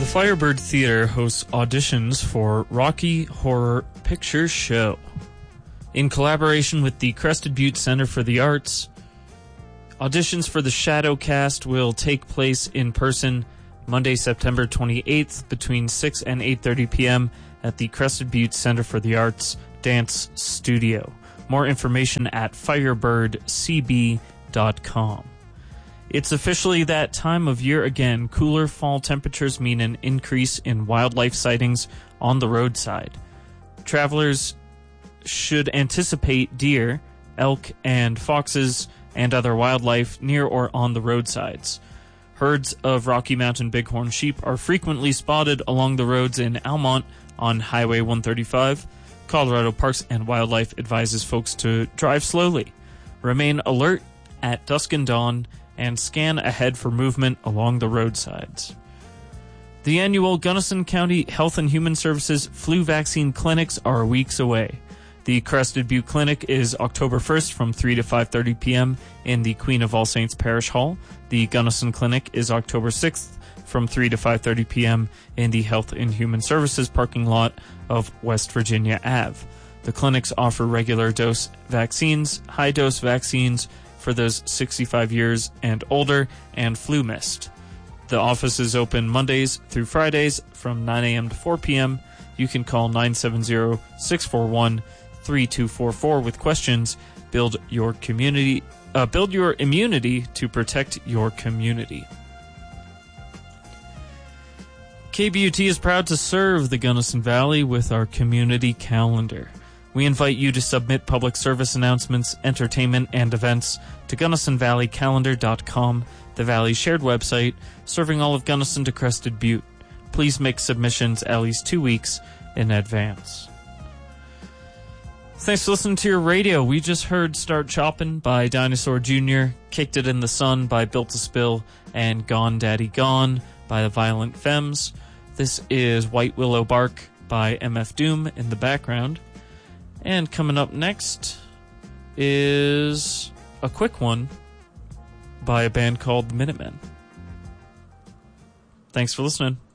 Firebird Theater hosts auditions for Rocky Horror Picture Show. In collaboration with the Crested Butte Center for the Arts, auditions for the Shadowcast will take place in person Monday, September 28th between 6 and 8:30 p.m. at the Crested Butte Center for the Arts Dance Studio. More information at firebirdcb.com. It's officially that time of year again. Cooler fall temperatures mean an increase in wildlife sightings on the roadside. Travelers should anticipate deer, elk, and foxes and other wildlife near or on the roadsides. Herds of Rocky Mountain bighorn sheep are frequently spotted along the roads in Almont on Highway 135. Colorado Parks and Wildlife advises folks to drive slowly, remain alert at dusk and dawn, and scan ahead for movement along the roadsides. The annual Gunnison County Health and Human Services flu vaccine clinics are weeks away. The Crested Butte Clinic is October 1st from 3 to 5:30 p.m. in the Queen of All Saints Parish Hall. The Gunnison Clinic is October 6th from 3 to 5:30 p.m. in the Health and Human Services parking lot of West Virginia Ave. The clinics offer regular dose vaccines, high-dose vaccines for those 65 years and older, and flu mist. The office is open Mondays through Fridays from 9 a.m. to 4 p.m. You can call 970-641-3244 with questions. Build your immunity to protect your community. KBUT is proud to serve the Gunnison Valley with our community calendar. We invite you to submit public service announcements, entertainment, and events to GunnisonValleyCalendar.com, the Valley's shared website, serving all of Gunnison to Crested Butte. Please make submissions at least 2 weeks in advance. Thanks for listening to your radio. We just heard Start Choppin' by Dinosaur Jr., Kicked It in the Sun by Built to Spill, and Gone Daddy Gone by the Violent Femmes. This is White Willow Bark by MF Doom in the background. And coming up next is a quick one by a band called the Minutemen. Thanks for listening.